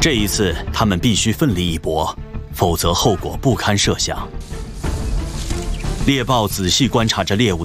这一次，他们必须奋力一搏，否则后果不堪设想。猎豹仔细观察着猎物的